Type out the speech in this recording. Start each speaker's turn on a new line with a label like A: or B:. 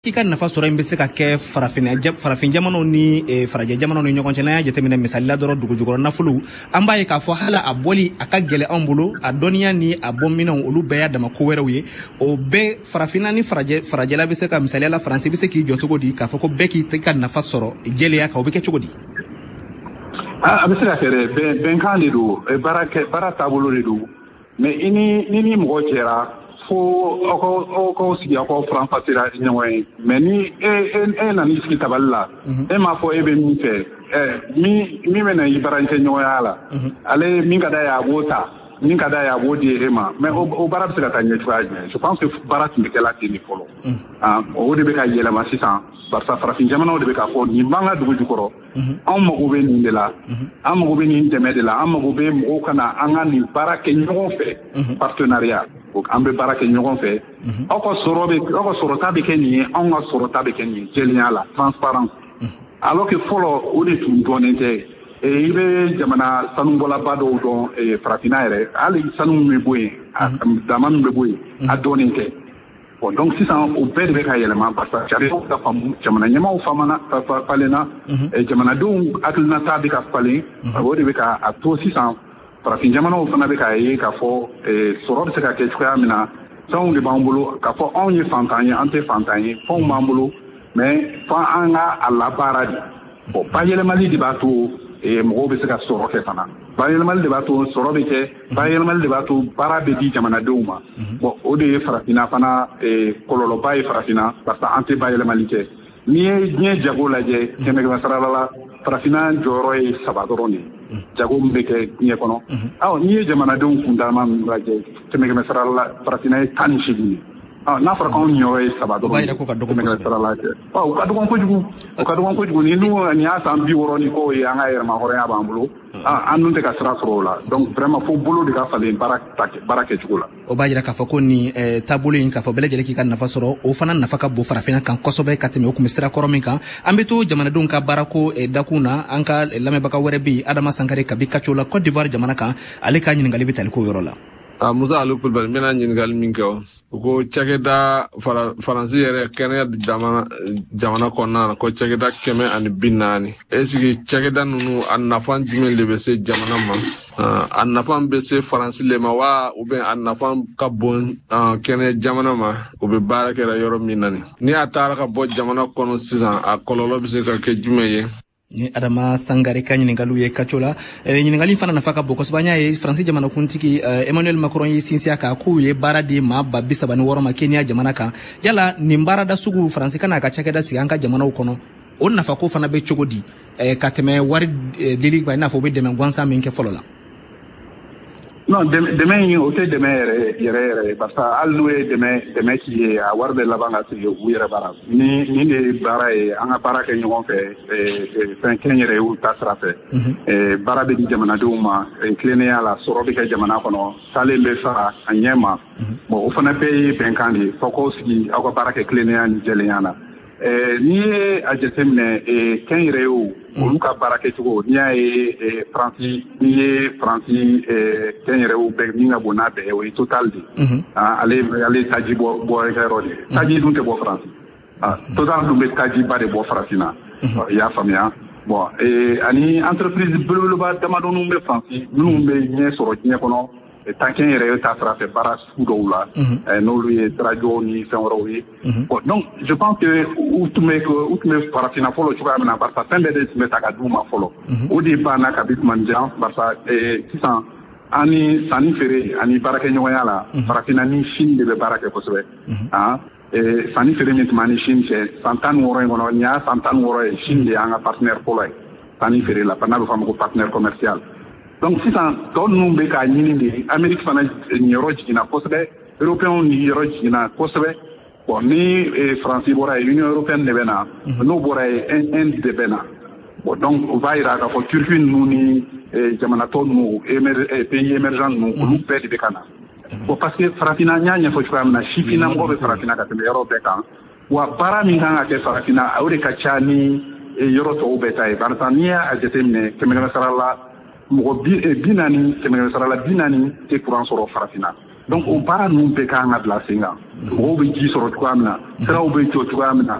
A: Kika nafa sɔrɔ in bɛ se ka kɛ farafin jamanaw ni farajɛ jamanaw ni ɲɔgɔn cɛ n'a y'a jateminɛ misali dɔrɔn dugu jukɔrɔ nafolo an b'a ye k'a fɔ hala a bɔli a ka gɛlɛ anw bolo a dɔnniya ni a bɔminɛnw olu bɛɛ y'a dama ko wɛrɛw ye o bɛɛ farafinna ni farajɛla bɛ se ka misaliya la Faransi bɛ se k'i jɔ cogo di k'a fɔ ko bɛɛ k'i ka nafa sɔrɔ jɛlenya kan o bɛ kɛ cogo di
B: a bɛ se ka kɛ bɛnkan de don baara taabolo de don mais ni mɔgɔ cɛra fo aw sigi aw faranfasira ɲɔgɔn ye mais ni e nana sigi tabali la e m'a fɔ e bɛ min fɛ min bɛ na i baara kɛ ɲɔgɔnya la ale min ka d'a ye a b'o ta min ka d'a ye a b'o di e ma mais o baara bɛ se ka taa ɲɛ cogoya jumɛn je pense que baara tun bɛ kɛla ten de fɔlɔ o de bɛ ka yɛlɛma sisan barisa farafin jamanaw de bɛ k'a fɔ nin b'an ka dugu jukɔrɔ anw mago bɛ nin de la an mago bɛ nin dɛmɛ de la an mago bɛ mɔgɔw ka na an ka nin baara kɛ ɲɔgɔn fɛ partenariat an bɛ baara kɛ ɲɔgɔn fɛ aw ka sɔrɔta bɛ kɛ nin ye anw ka sɔrɔta bɛ kɛ nin ye jɛlenya la transparence alors que fɔlɔ o de tun dɔnnen tɛ i bɛ jamana sanubɔlaba dɔw dɔn farafinna yɛrɛ hali sanu min bɛ bɔ yen dama min bɛ bɔ yen a dɔnnen tɛ bon donc sisan o bɛɛ de bɛ ka yɛlɛma barisa sariyaw ka faamu jamana ɲɛmaaw falenna jamanadenw hakilinata bɛ ka falen o de bɛ ka a to sisan farafin jamanaw fana bɛ k'a ye k'a fɔ sɔrɔ bɛ se ka kɛ cogoya min na fɛnw de b'an bolo k'a fɔ anw ye fantan ye an tɛ fantan ye fɛnw b'an bolo mais fɔ an ka a labaara de bon bayɛlɛmali de b'a to mɔgɔw bɛ se ka sɔrɔ kɛ fana bayɛlɛmali de b'a to sɔrɔ bɛ kɛ bayɛlɛmali de b'a to baara bɛ di jamanadenw ma bon o de ye farafinna fana kɔlɔlɔba ye farafinna parce que an tɛ bayɛlɛmali kɛ n'i ye diɲɛ jago lajɛ kɛmɛ sara la farafinna jɔyɔrɔ ye 3 dɔrɔn de jago min bɛ kɛ diɲɛ kɔnɔ n'i ye jamanadenw kundama min lajɛ kɛmɛ sara la farafinna ye 18 ye n'a fɔra k'anw ɲɔgɔn ye 3 dɔrɔn kɛmɛ sara la kɛ u ka dɔgɔn kojugu ni y'a san 60 ni k'o ye an ka yɛrɛma hɔrɔnya b'an bolo an dun tɛ ka sira sɔrɔ o la donc vraiment fo bolo de ka falen baara kɛcogo la
A: o b'a jira k'a fɔ ko nin taabolo in k'a fɔ bɛɛ lajɛlen k'i ka nafa sɔrɔ o fana nafa ka bon farafinna kan kosɛbɛ ka tɛmɛ o tun bɛ sira kɔrɔ min kan an bɛ to jamanadenw ka baarako dakun na an ka lamɛnbaga wɛrɛ bɛ yen Adama Sankare kabi Kaco la Côte d'Ivoire jamana kan ale ka ɲininkali bɛ tali k'o yɔrɔ la
C: Musa Ali Kulubali n bɛna ɲininkali min kɛ o ko cakɛda Faransi yɛrɛ kɛnɛya jamana kɔnɔna na ko cakɛda 140 est-ce que cakɛda ninnu a nafa jumɛn de bɛ se jamana ma a nafa bɛ se Faransi le ma wa ou bien a nafa ka bon kɛnɛ jamana ma o bɛ baara kɛra yɔrɔ min na ni a taara ka bɔ jamana kɔnɔ sisan a kɔlɔlɔ bɛ se ka kɛ jumɛn ye
A: ni Adama Sangare ka ɲininkaliw ye Kaco la ɲininkali fana nafa ka bon kosɛbɛ an y'a ye Faransi jamanakuntigi Emmanuel Macron ye sinsin ka k'u ye baara di maa 36 ma Kenya jamana kan yala nin baarada sugu Faransi ka n'a ka cakɛda sigi an ka jamanaw kɔnɔ o nafa ko fana bɛ cogo di ka tɛmɛ wari dili kan i n'a fɔ u bɛ dɛmɛ gansan min kɛ fɔlɔ la
B: non dɛmɛ in o tɛ dɛmɛ yɛrɛ parce que hali n'o ye dɛmɛ k'i ye a wari bɛ laban ka sigi u yɛrɛ baara ni de ye baara ye an ka baara kɛ ɲɔgɔn fɛ fɛn kɛn yɛrɛ y'u ta sira fɛ baara bɛ di jamanadenw ma tilennenya la sɔrɔ bɛ kɛ jamana kɔnɔ salen bɛ fara a ɲɛ ma bon o fana bɛɛ ye bɛnkan de ye fɔ k'aw sigi aw ka baara kɛ tilennenya ni jɛlenya la n'i ye a jateminɛ kɛn yɛrɛ y'o olu ka baara kɛcogo n'i y'a ye Faransi kɛn yɛrɛ y'o bɛɛ min ka bon n'a bɛɛ ye o ye Total de ale taji bɔ yɔrɔ de taji dun tɛ bɔ Faransi Total dun bɛ taji ba de bɔ Faransi i y'a faamuya bon ani entreprise belebeleba damadɔninw bɛ Faransi minnu bɛ ɲɛ sɔrɔ diɲɛ kɔnɔ tankɛn yɛrɛ ye ta sira fɛ baara sugu dɔw la n'olu ye radio ni fɛn wɛrɛw ye bon donc je pense que u tun bɛ farafinna fɔlɔ cogoya min na barisa fɛn bɛɛ de tun bɛ ta ka d'u ma fɔlɔ o de banna kabi tuma jan barisa sisan an ni sanni feere ani baarakɛɲɔgɔnya la farafinna ni Chine de bɛ baara kɛ kosɛbɛ sanni feere min tun b'an ni Chine cɛ san 16 in kɔnɔ nin y'a san 16 ye Chine de y'an ka partenaire fɔlɔ ye sanni feere la n'a bɛ fɔ a ma ko partenaire commercial donc sisan tɔ ninnu bɛ k'a ɲini de Amérique fana niyɔrɔ jiginna kosɛbɛ européens niyɔrɔ jiginna kosɛbɛ bon ni Faransi bɔra ye Union européenne de bɛ na n'o bɔra ye Inde de bɛ na bon donc o b'a jira k'a fɔ Turquie ninnu ni jamana tɔ ninnu pays émergents ninnu olu bɛɛ de bɛ ka na bon parce que farafinna n y'a ɲɛfɔ cogoya min na sifinnamɔgɔ bɛ farafinna ka tɛmɛ yɔrɔ bɛɛ kan wa baara min kan ka kɛ farafinna o de ka ca ni yɔrɔ tɔw bɛɛ ta ye barisa n'i y'a jateminɛ kɛmɛ sara la mɔgɔ 40 tɛ kuran sɔrɔ farafinna donc o baara ninnu bɛɛ kan ka bila sen kan mɔgɔw bɛ ji sɔrɔ cogoya min na siraw bɛ jɔ cogoya min na